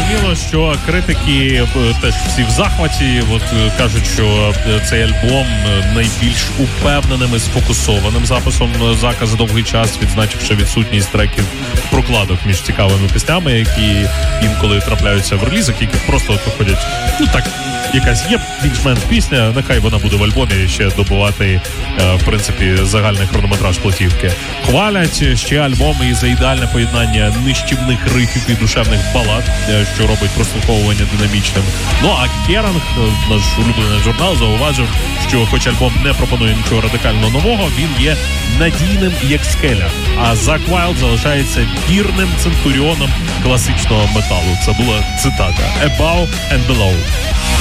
Зрозуміло, що критики теж всі в захваті. От кажуть, що цей альбом найбільш упевненим і сфокусованим записом Зака за довгий час, відзначивши відсутність треків прокладок між цікавими піснями, які інколи трапляються в релізах, які просто от виходять, ну так, якась є більш-менш пісня, нехай вона буде в альбомі ще добувати, в принципі, загальний хронометраж платівки. Хвалять ще альбом і за ідеальне поєднання нищівних рифів і душевних балад, що робить прослуховування динамічним. Ну а Керанг, наш улюблений журнал, зауважив, що хоч альбом не пропонує нічого радикально нового, він є надійним як скеля. А Зак Вайлд залишається вірним центуріоном класичного металу. Це була цитата. Above and below.